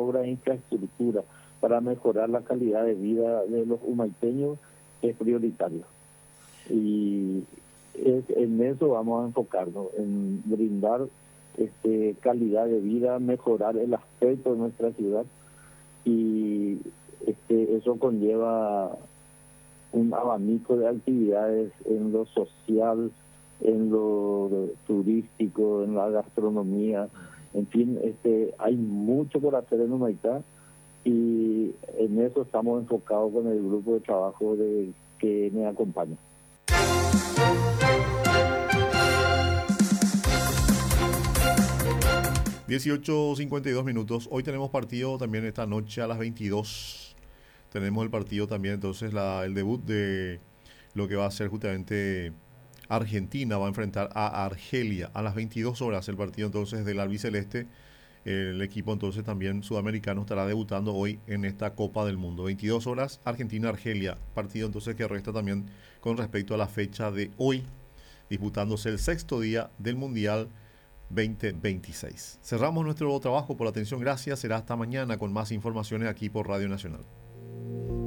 obras de infraestructura para mejorar la calidad de vida de los humayteños es prioritario. Y en eso vamos a enfocarnos, en brindar calidad de vida, mejorar el aspecto de nuestra ciudad, y eso conlleva un abanico de actividades en lo social, en lo turístico, en la gastronomía, en fin, hay mucho por hacer en Humaitá, y en eso estamos enfocados con el grupo de trabajo que me acompaña. 18:52. Hoy tenemos partido también esta noche a las 22. Tenemos el partido también, entonces el debut de lo que va a ser justamente Argentina. Va a enfrentar a Argelia a las 22 horas el partido entonces del albiceleste. El equipo entonces también sudamericano estará debutando hoy en esta Copa del Mundo. 22 horas, Argentina-Argelia. Partido entonces que resta también con respecto a la fecha de hoy, disputándose el sexto día del Mundial 2026. Cerramos nuestro trabajo por la atención. Gracias. Será hasta mañana con más informaciones aquí por Radio Nacional.